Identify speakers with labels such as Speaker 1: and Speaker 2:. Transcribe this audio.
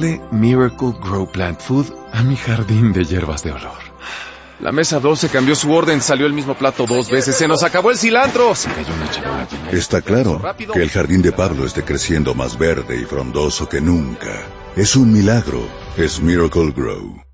Speaker 1: llamarle Miracle Grow Plant Food a mi jardín de hierbas de olor. La mesa 12 cambió su orden, salió el mismo plato 2 veces, se nos acabó el cilantro. Se cayó una charola llena.
Speaker 2: Está claro que el jardín de Pablo esté creciendo más verde y frondoso que nunca. Es un milagro. Es Miracle Grow.